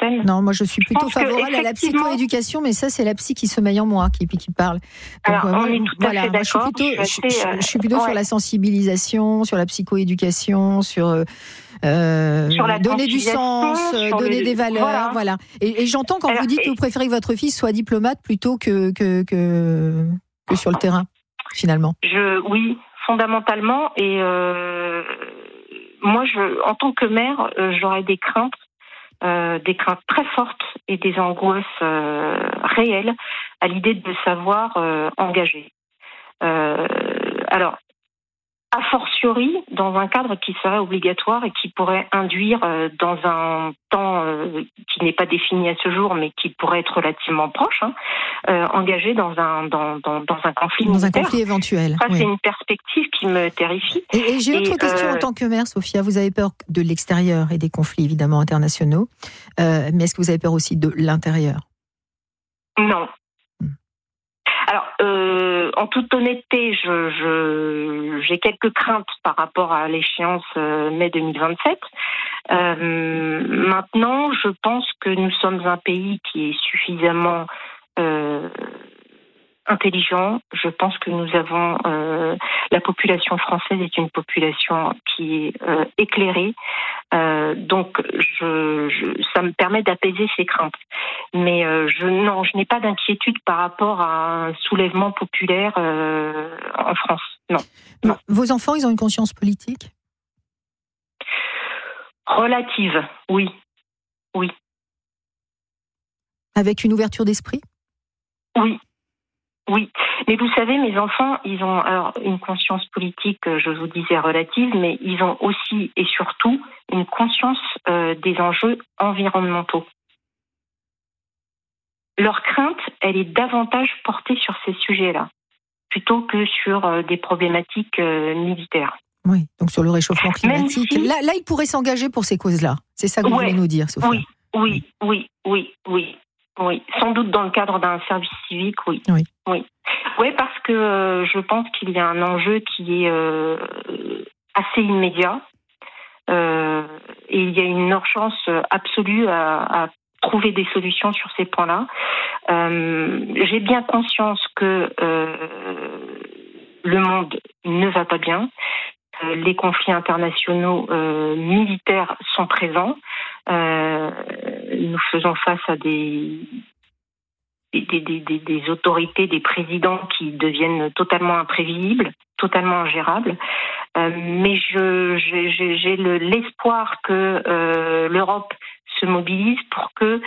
l'antenne. Non, moi je suis plutôt favorable à la psychoéducation, mais ça c'est la psy qui sommeille en moi qui parle. Donc, alors, on est tout à fait d'accord. Je suis plutôt sur la sensibilisation, sur la psychoéducation, sur la donner du sens, donner des valeurs, voilà. Et j'entends quand vous dites que vous préférez que votre fils soit diplomate plutôt que sur le terrain, finalement. Oui, fondamentalement. Et moi, en tant que mère, j'aurais des craintes très fortes et des angoisses réelles à l'idée de savoir engager. Alors, a fortiori, dans un cadre qui serait obligatoire et qui pourrait induire dans un temps qui n'est pas défini à ce jour, mais qui pourrait être relativement proche, engagé dans un conflit militaire. Dans un conflit éventuel. Ça, c'est une perspective qui me terrifie. Et j'ai une autre question en tant que mère, Sophia. Vous avez peur de l'extérieur et des conflits, évidemment, internationaux. Mais est-ce que vous avez peur aussi de l'intérieur ? Non. Alors, en toute honnêteté, j'ai quelques craintes par rapport à l'échéance mai 2027. Maintenant, je pense que nous sommes un pays qui est suffisamment intelligent. Je pense que nous avons la population française est une population qui est éclairée. Donc, ça me permet d'apaiser ces craintes. Mais je n'ai pas d'inquiétude par rapport à un soulèvement populaire en France. Non. Vos enfants, ils ont une conscience politique ? Relative, oui. Avec une ouverture d'esprit ? Oui, mais vous savez, mes enfants, ils ont alors une conscience politique, je vous disais relative, mais ils ont aussi et surtout une conscience des enjeux environnementaux. Leur crainte, elle est davantage portée sur ces sujets-là, plutôt que sur des problématiques militaires. Oui, donc sur le réchauffement climatique. Si... Là, ils pourraient s'engager pour ces causes-là. C'est ça que vous voulez nous dire, Sophia ? Oui, sans doute dans le cadre d'un service civique, oui. Oui, parce que je pense qu'il y a un enjeu qui est assez immédiat et il y a une urgence absolue à trouver des solutions sur ces points-là. J'ai bien conscience que le monde ne va pas bien. Les conflits internationaux militaires sont présents. Nous faisons face à des autorités, des présidents qui deviennent totalement imprévisibles, totalement ingérables. Mais j'ai l'espoir que l'Europe se mobilise pour que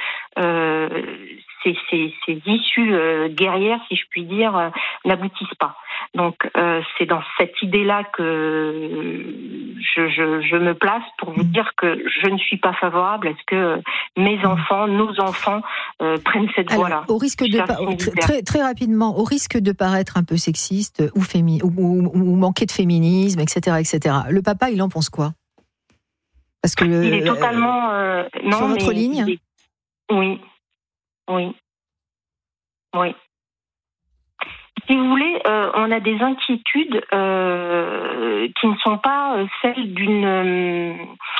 ces issues guerrières, si je puis dire, n'aboutissent pas. Donc c'est dans cette idée-là que je me place pour vous dire que je ne suis pas favorable à ce que mes enfants, nos enfants prennent cette voie-là. Au risque de très rapidement, au risque de paraître un peu sexiste ou manquer de féminisme, etc., le papa, il en pense quoi ? Parce que il est totalement sur votre ligne. Oui. Si vous voulez, on a des inquiétudes qui ne sont pas celles d'une.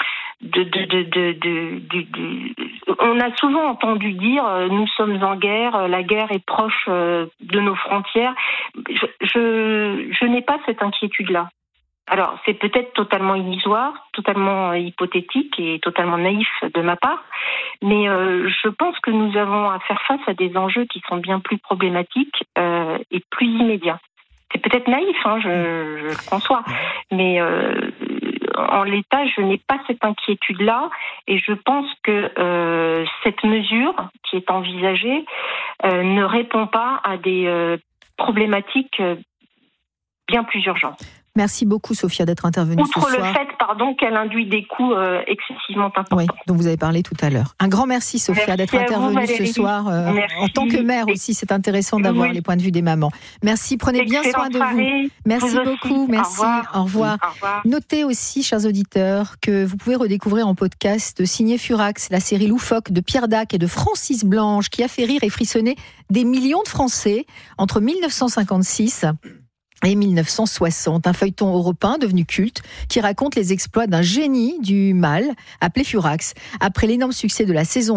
On a souvent entendu dire nous sommes en guerre, la guerre est proche de nos frontières. Je n'ai pas cette inquiétude-là. Alors, c'est peut-être totalement illusoire, totalement hypothétique et totalement naïf de ma part, mais je pense que nous avons à faire face à des enjeux qui sont bien plus problématiques et plus immédiats. C'est peut-être naïf, je le conçois, mais en l'état, je n'ai pas cette inquiétude-là et je pense que cette mesure qui est envisagée ne répond pas à des problématiques bien plus urgentes. Merci beaucoup, Sophia, d'être intervenue ce soir. Outre le fait, qu'elle induit des coûts excessivement importants. Oui, dont vous avez parlé tout à l'heure. Un grand merci, Sophia, d'être intervenue ce soir. En tant que mère aussi, c'est intéressant d'avoir les points de vue des mamans. Merci, prenez bien soin de vous. Merci beaucoup, merci. Au revoir. Notez aussi, chers auditeurs, que vous pouvez redécouvrir en podcast signé Furax, la série loufoque de Pierre Dac et de Francis Blanche, qui a fait rire et frissonner des millions de Français entre 1956 et 1960, un feuilleton européen devenu culte qui raconte les exploits d'un génie du mal appelé Furax. Après l'énorme succès de la saison